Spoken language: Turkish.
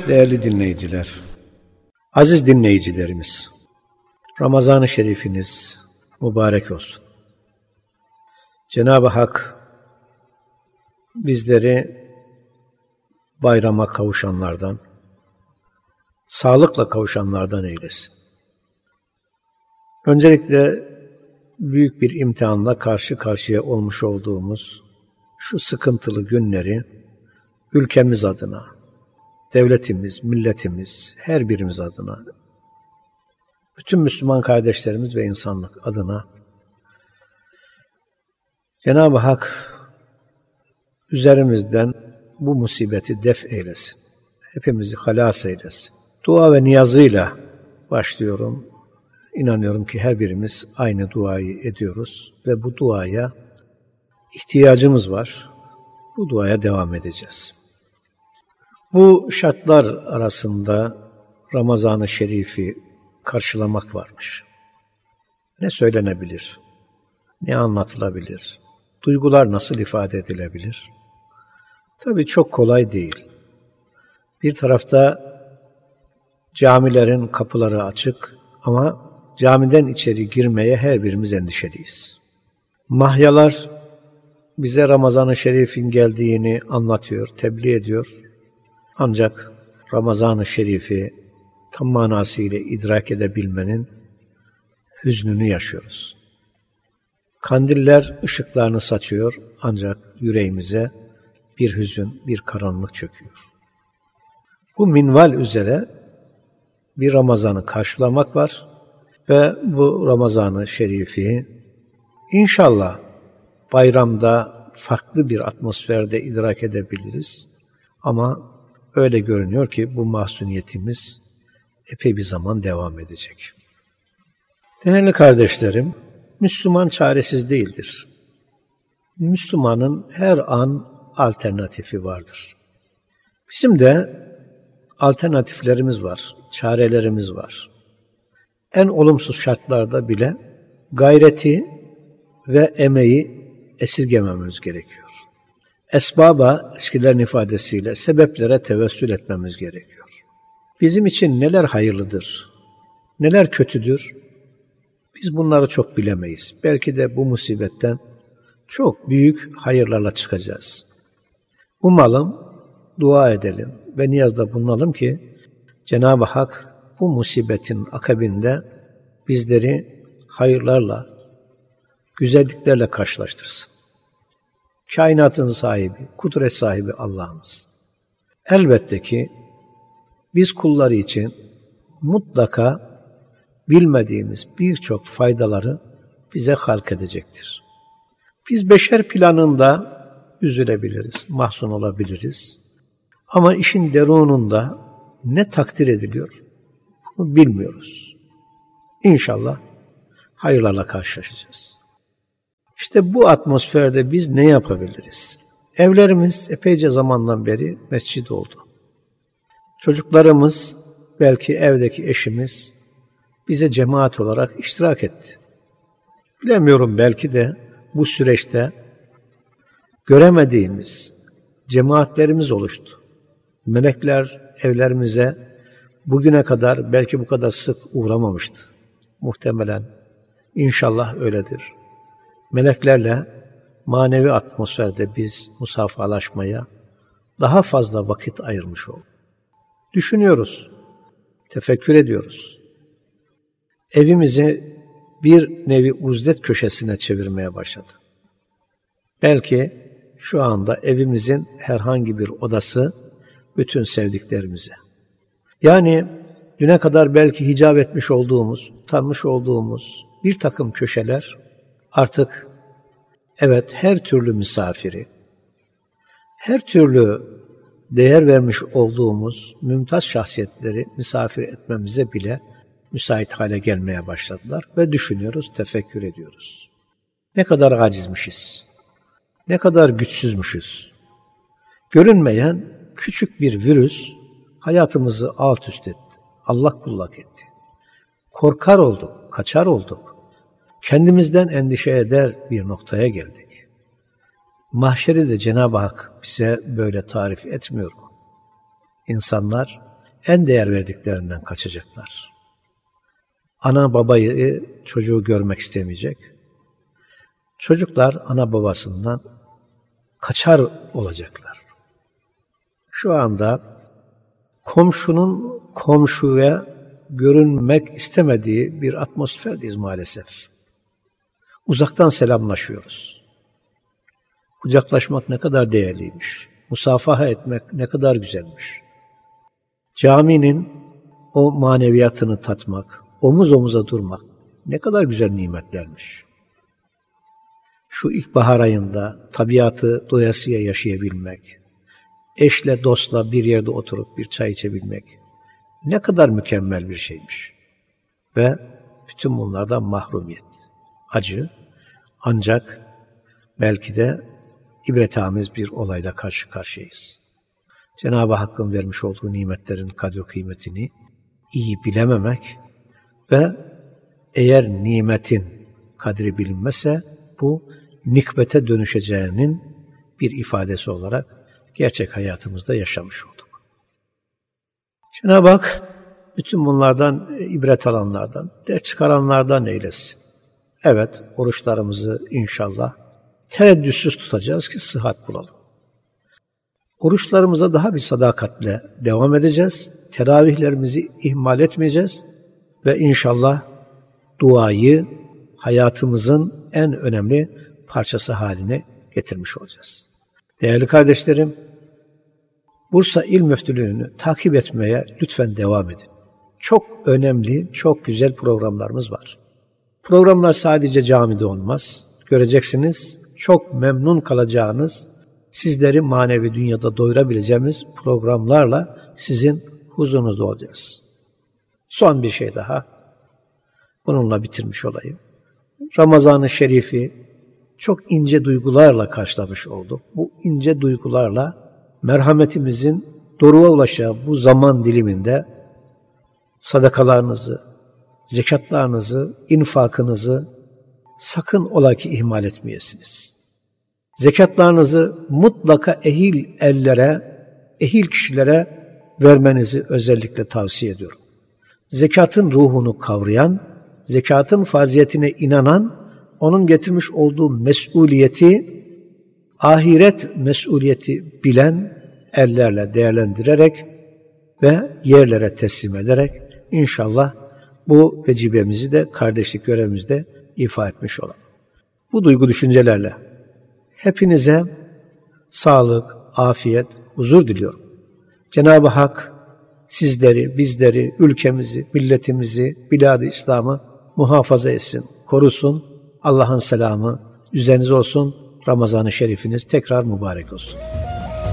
Değerli dinleyiciler, aziz dinleyicilerimiz, Ramazan-ı Şerifiniz mübarek olsun. Cenab-ı Hak bizleri bayrama kavuşanlardan, sağlıkla kavuşanlardan eylesin. Öncelikle büyük bir imtihanla karşı karşıya olmuş olduğumuz şu sıkıntılı günleri ülkemiz adına, devletimiz, milletimiz, her birimiz adına, bütün Müslüman kardeşlerimiz ve insanlık adına Cenab-ı Hak üzerimizden bu musibeti def eylesin. Hepimizi halas eylesin. Dua ve niyazıyla başlıyorum. İnanıyorum ki her birimiz aynı duayı ediyoruz ve bu duaya ihtiyacımız var. Bu duaya devam edeceğiz. Bu şartlar arasında Ramazan-ı Şerif'i karşılamak varmış. Ne söylenebilir? Ne anlatılabilir? Duygular nasıl ifade edilebilir? Tabii çok kolay değil. Bir tarafta camilerin kapıları açık ama camiden içeri girmeye her birimiz endişeliyiz. Mahyalar bize Ramazan-ı Şerif'in geldiğini anlatıyor, tebliğ ediyor. Ancak Ramazan-ı Şerif'i tam manasıyla idrak edebilmenin hüznünü yaşıyoruz. Kandiller ışıklarını saçıyor ancak yüreğimize bir hüzün, bir karanlık çöküyor. Bu minval üzere bir Ramazan'ı karşılamak var ve bu Ramazan-ı Şerif'i inşallah bayramda farklı bir atmosferde idrak edebiliriz. Ama öyle görünüyor ki bu mahzuniyetimiz epey bir zaman devam edecek. Değerli kardeşlerim, Müslüman çaresiz değildir. Müslümanın her an alternatifi vardır. Bizim de alternatiflerimiz var, çarelerimiz var. En olumsuz şartlarda bile gayreti ve emeği esirgememiz gerekiyor. Esbaba, eskilerin ifadesiyle sebeplere tevessül etmemiz gerekiyor. Bizim için neler hayırlıdır, neler kötüdür, biz bunları çok bilemeyiz. Belki de bu musibetten çok büyük hayırlarla çıkacağız. Umalım, dua edelim ve niyazda bulunalım ki Cenab-ı Hak bu musibetin akabinde bizleri hayırlarla, güzelliklerle karşılaştırsın. Kainatın sahibi, kudret sahibi Allah'ımız. Elbette ki biz kulları için mutlaka bilmediğimiz birçok faydaları bize halk edecektir. Biz beşer planında üzülebiliriz, mahzun olabiliriz. Ama işin derununda ne takdir ediliyor, bunu bilmiyoruz. İnşallah hayırlarla karşılaşacağız. İşte bu atmosferde biz ne yapabiliriz? Evlerimiz epeyce zamandan beri mescid oldu. Çocuklarımız, belki evdeki eşimiz bize cemaat olarak iştirak etti. Bilemiyorum, belki de bu süreçte göremediğimiz cemaatlerimiz oluştu. Melekler evlerimize bugüne kadar belki bu kadar sık uğramamıştı. Muhtemelen, inşallah öyledir. Meleklerle manevi atmosferde biz musafahalaşmaya daha fazla vakit ayırmış olduk. Düşünüyoruz, tefekkür ediyoruz. Evimizi bir nevi uzdet köşesine çevirmeye başladı. Belki şu anda evimizin herhangi bir odası bütün sevdiklerimize. Yani düne kadar belki hicap etmiş olduğumuz, utanmış olduğumuz bir takım köşeler artık evet her türlü misafiri, her türlü değer vermiş olduğumuz mümtaz şahsiyetleri misafir etmemize bile müsait hale gelmeye başladılar ve düşünüyoruz, tefekkür ediyoruz. Ne kadar acizmişiz, ne kadar güçsüzmüşüz. Görünmeyen küçük bir virüs hayatımızı alt üst etti, allak bullak etti. Korkar olduk, kaçar olduk. Kendimizden endişe eder bir noktaya geldik. Mahşeri de Cenab-ı Hak bize böyle tarif etmiyor mu? İnsanlar en değer verdiklerinden kaçacaklar. Ana babayı, çocuğu görmek istemeyecek. Çocuklar ana babasından kaçar olacaklar. Şu anda komşunun komşuya görünmek istemediği bir atmosferdeyiz maalesef. Uzaktan selamlaşıyoruz. Kucaklaşmak ne kadar değerliymiş. Musafaha etmek ne kadar güzelmiş. Caminin o maneviyatını tatmak, omuz omuza durmak ne kadar güzel nimetlermiş. Şu ilkbahar ayında tabiatı doyasıya yaşayabilmek, eşle dostla bir yerde oturup bir çay içebilmek ne kadar mükemmel bir şeymiş. Ve bütün bunlardan mahrumiyet, acı, ancak belki de ibretamiz bir olayla karşı karşıyayız. Cenab-ı Hakk'ın vermiş olduğu nimetlerin kadri kıymetini iyi bilememek ve eğer nimetin kadri bilinmezse bu nikbete dönüşeceğinin bir ifadesi olarak gerçek hayatımızda yaşamış olduk. Cenab-ı Hak bütün bunlardan ibret alanlardan, ders çıkaranlardan eylesin. Evet, oruçlarımızı inşallah tereddütsüz tutacağız ki sıhhat bulalım. Oruçlarımıza daha bir sadakatle devam edeceğiz. Teravihlerimizi ihmal etmeyeceğiz. Ve inşallah duayı hayatımızın en önemli parçası haline getirmiş olacağız. Değerli kardeşlerim, Bursa İl Müftülüğü'nü takip etmeye lütfen devam edin. Çok önemli, çok güzel programlarımız var. Programlar sadece camide olmaz. Göreceksiniz, çok memnun kalacağınız, sizleri manevi dünyada doyurabileceğimiz programlarla sizin huzurunuzda olacağız. Son bir şey daha, bununla bitirmiş olayım. Ramazan-ı Şerif'i çok ince duygularla karşılamış olduk. Bu ince duygularla merhametimizin doruğa ulaşacağı bu zaman diliminde sadakalarınızı, zekatlarınızı, infakınızı sakın ola ki ihmal etmeyesiniz. Zekatlarınızı mutlaka ehil ellere, ehil kişilere vermenizi özellikle tavsiye ediyorum. Zekatın ruhunu kavrayan, zekatın farziyetine inanan, onun getirmiş olduğu mesuliyeti, ahiret mesuliyeti bilen ellerle değerlendirerek ve yerlere teslim ederek inşallah bu vecibemizi de kardeşlik görevimizde ifa etmiş olalım. Bu duygu düşüncelerle hepinize sağlık, afiyet, huzur diliyorum. Cenab-ı Hak sizleri, bizleri, ülkemizi, milletimizi, bilad-ı İslam'ı muhafaza etsin, korusun. Allah'ın selamı üzerinize olsun. Ramazan-ı Şerifiniz tekrar mübarek olsun.